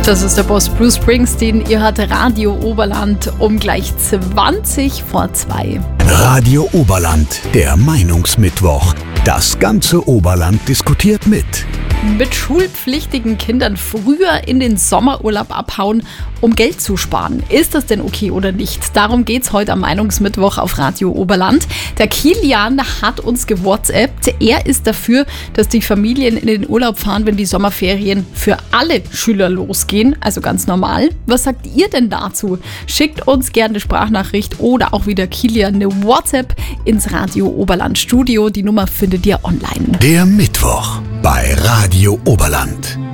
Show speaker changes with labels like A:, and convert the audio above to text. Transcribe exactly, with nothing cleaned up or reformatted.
A: Das ist der Boss Bruce Springsteen. Ihr hört Radio Oberland um gleich zwanzig vor zwei.
B: Radio Oberland, der Meinungsmittwoch. Das ganze Oberland diskutiert mit.
A: Mit schulpflichtigen Kindern früher in den Sommerurlaub abhauen, um Geld zu sparen. Ist das denn okay oder nicht? Darum geht's heute am Meinungsmittwoch auf Radio Oberland. Der Kilian hat uns gewhatsappt. Er ist dafür, dass die Familien in den Urlaub fahren, wenn die Sommerferien für alle Schüler losgehen. Also ganz normal. Was sagt ihr denn dazu? Schickt uns gerne eine Sprachnachricht oder auch wieder Kilian eine WhatsApp ins Radio Oberland Studio. Die Nummer findet ihr online.
B: Der Mittwoch bei Radio Oberland.